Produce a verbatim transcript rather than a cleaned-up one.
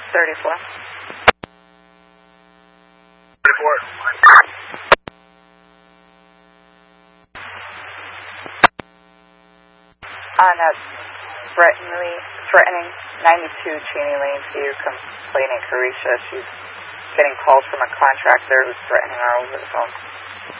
thirty-four. thirty-four. On a threatening, threatening ninety-two Cheney Lane to you, complaining Carisha. She's getting calls from a contractor who's threatening her over the phone.